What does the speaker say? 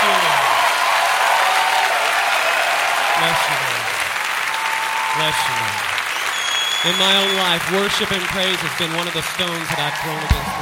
you, Lord. Bless you, Lord. Bless you, Lord. In my own life, worship and praise has been one of the stones that I've thrown against the